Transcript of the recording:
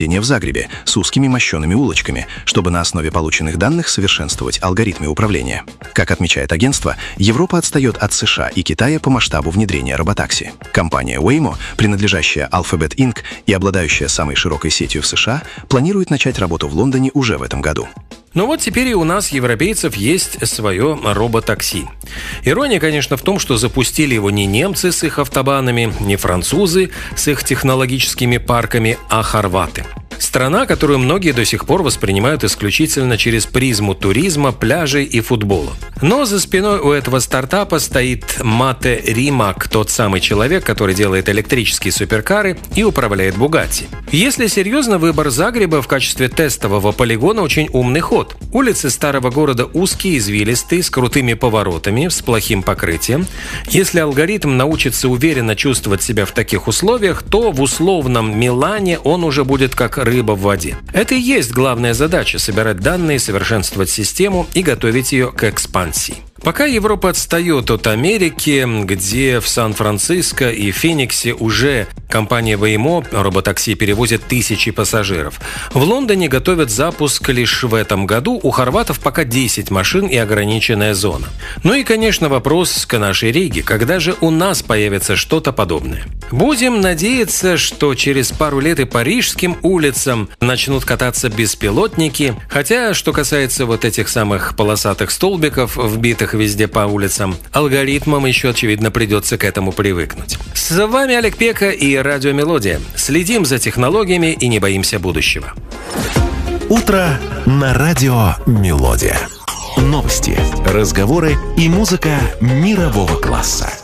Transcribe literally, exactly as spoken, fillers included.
в Загребе с узкими мощеными улочками, чтобы на основе полученных данных совершенствовать алгоритмы управления. Как отмечает агентство, Европа отстает от США и Китая по масштабу внедрения роботакси. Компания Waymo, принадлежащая Alphabet инк и обладающая самой широкой сетью в США, планирует начать работу в Лондоне уже в этом году. Ну вот теперь и у нас, европейцев, есть свое роботакси. Ирония, конечно, в том, что запустили его не немцы с их автобанами, не французы с их технологическими парками, а хорваты. Страна, которую многие до сих пор воспринимают исключительно через призму туризма, пляжей и футбола. Но за спиной у этого стартапа стоит Мате Римак, тот самый человек, который делает электрические суперкары и управляет Бугатти. Если серьезно, выбор Загреба в качестве тестового полигона очень умный ход. Улицы старого города узкие, извилистые, с крутыми поворотами, с плохим покрытием. Если алгоритм научится уверенно чувствовать себя в таких условиях, то в условном Милане он уже будет как рыба в воде. Это и есть главная задача – собирать данные, совершенствовать систему и готовить ее к экспансии. Пока Европа отстает от Америки, где в Сан-Франциско и Фениксе уже компания Waymo роботакси перевозит тысячи пассажиров. В Лондоне готовят запуск лишь в этом году, у хорватов пока десять машин и ограниченная зона. Ну и, конечно, вопрос к нашей Риге, когда же у нас появится что-то подобное. Будем надеяться, что через пару лет и парижским улицам начнут кататься беспилотники, хотя, что касается вот этих самых полосатых столбиков, вбитых везде по улицам, алгоритмам еще, очевидно, придется к этому привыкнуть. С вами Олег Пека и Радио Мелодия. Следим за технологиями и не боимся будущего. Утро на Радио Мелодия. Новости, разговоры и музыка мирового класса.